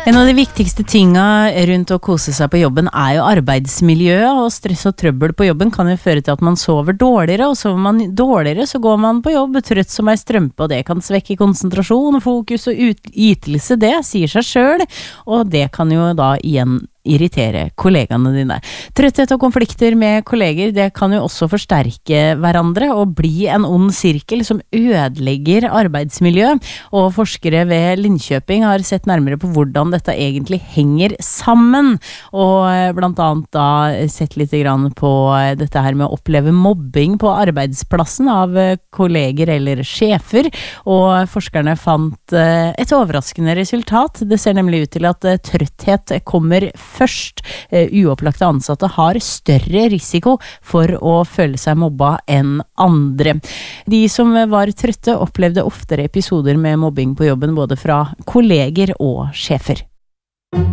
En av de viktigste tinga rundt å kose seg på jobben jo arbeidsmiljøet, og stress og trøbbel på jobben kan jo føre til at man sover dårligere, og sover man dårligere så går man på jobb trøtt som ei strømpe, og det kan svekke konsentrasjon, fokus og ytelse, det sier seg selv, og det kan jo da igjen irritere kollegaene dine. Trøtthet og konflikter med kolleger, det kan jo også forsterke hverandre og bli en ond sirkel som ødelegger arbeidsmiljø, og forskere ved Linköping har sett nærmere på hvordan dette egentlig henger sammen, og blant annet da sett litt grann på dette her med å oppleve mobbing på arbeidsplassen av kolleger eller sjefer, og forskerne fant et overraskende resultat. Det ser nemlig ut til at trøtthet kommer først. Uopplagte ansatte har større risiko for å føle seg mobba enn andre. De som var trøtte opplevde oftere episoder med mobbing på jobben, både fra kolleger og sjefer.